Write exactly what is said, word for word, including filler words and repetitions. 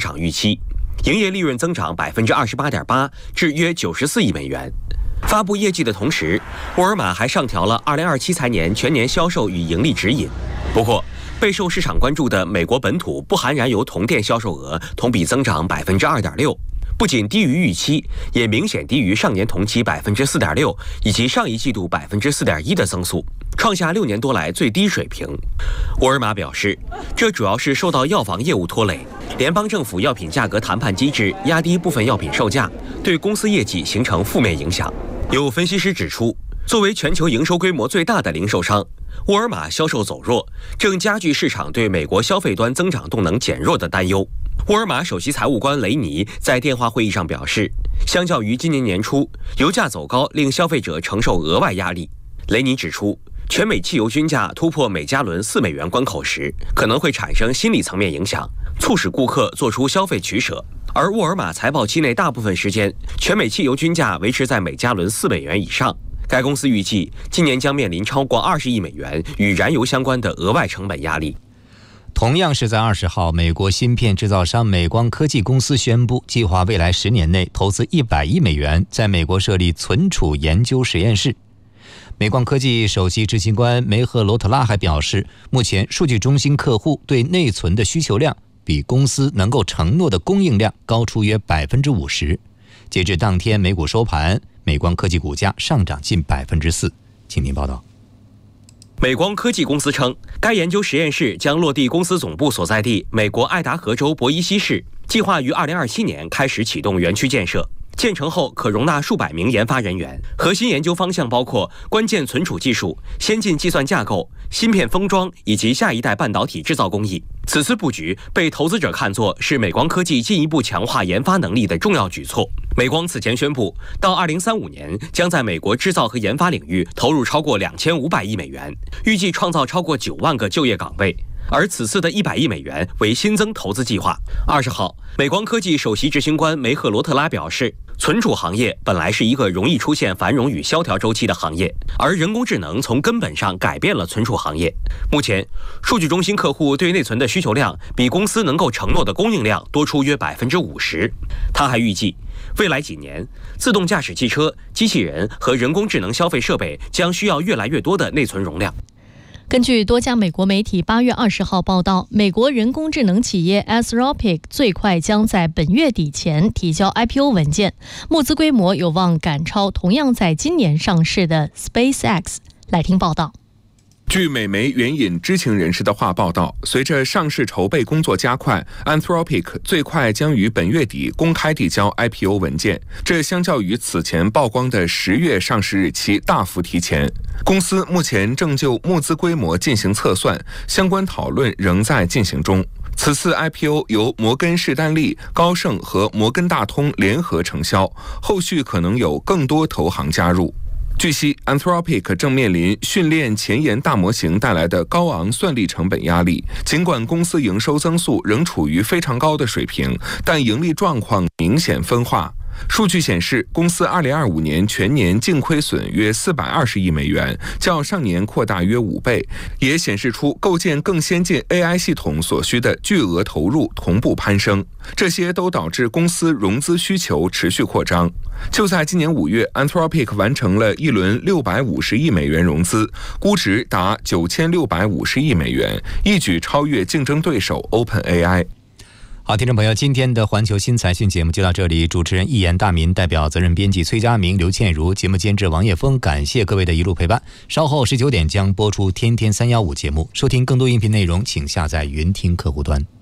场预期，营业利润增长 百分之二十八点八 至约九十四亿美元。发布业绩的同时，沃尔玛还上调了二零二七财年全年销售与盈利指引。不过，备受市场关注的美国本土不含燃油同店销售额同比增长 百分之二点六， 不仅低于预期，也明显低于上年同期 百分之四点六 以及上一季度 百分之四点一 的增速，创下六年多来最低水平。沃尔玛表示，这主要是受到药房业务拖累，联邦政府药品价格谈判机制压低部分药品售价，对公司业绩形成负面影响。有分析师指出，作为全球营收规模最大的零售商，沃尔玛销售走弱，正加剧市场对美国消费端增长动能减弱的担忧。沃尔玛首席财务官雷尼在电话会议上表示，相较于今年年初，油价走高令消费者承受额外压力。雷尼指出，全美汽油均价突破每加仑四美元关口时，可能会产生心理层面影响，促使顾客做出消费取舍。而沃尔玛财报期内大部分时间，全美汽油均价维持在每加仑四美元以上。该公司预计今年将面临超过二十亿美元与燃油相关的额外成本压力。 同样是在二十号，美国芯片制造商美光科技公司宣布，计划未来十年内投资一百亿美元，在美国设立存储研究实验室。美光科技首席执行官梅赫罗特拉还表示，目前数据中心客户对内存的需求量比公司能够承诺的供应量高出约 百分之五十。 截至当天美股收盘，美光科技股价上涨近 百分之四。 请听报道。 美光科技公司称，该研究实验室将落地公司总部所在地美国爱达荷州博伊西市，计划于二零二七年开始启动园区建设。建成后可容纳数百名研发人员。核心研究方向包括关键存储技术、先进计算架构、芯片封装以及下一代半导体制造工艺。此次布局被投资者看作是美光科技进一步强化研发能力的重要举措。美光此前宣布，到二零三五年将在美国制造和研发领域投入超过两千五百亿美元，预计创造超过九万个就业岗位。而此次的一百亿美元为新增投资计划。二十号，美光科技首席执行官梅赫罗特拉表示，存储行业本来是一个容易出现繁荣与萧条周期的行业，而人工智能从根本上改变了存储行业。目前，数据中心客户对内存的需求量比公司能够承诺的供应量多出约 百分之五十。他还预计，未来几年，自动驾驶汽车、机器人和人工智能消费设备将需要越来越多的内存容量。 根据多家美国媒体八月二十号报道，美国人工智能企业 Anthropic 最快将在本月底前提交 I P O 文件，募资规模有望赶超同样在今年上市的 SpaceX。 来听报道。 据美媒援引知情人士的话报道，随着上市筹备工作加快， Anthropic 最快将于本月底公开递交 I P O 文件，这相较于此前曝光的十月上市日期大幅提前。公司目前正就募资规模进行测算，相关讨论仍在进行中。此次 I P O 由摩根士丹利、高盛和摩根大通联合承销，后续可能有更多投行加入。据悉 Anthropic 正面临训练前沿大模型带来的高昂算力成本压力，尽管公司营收增速仍处于非常高的水平，但盈利状况明显分化。数据显示，公司二零二五年全年净亏损约四百二十亿美元，较上年扩大约五倍，也显示出构建更先进 A I 系统所需的巨额投入同步攀升，这些都导致公司融资需求持续扩张。就在今年五月 Anthropic 完成了一轮六百五十亿美元融资，估值达九千六百五十亿美元，一举超越竞争对手 OpenAI。 好，听众朋友，今天的环球新财讯节目就到这里。主持人一言大民，代表责任编辑崔佳明、刘倩茹，节目监制王叶峰，感谢各位的一路陪伴。稍后十九点将播出《天天三一五》节目，收听更多音频内容，请下载云听客户端。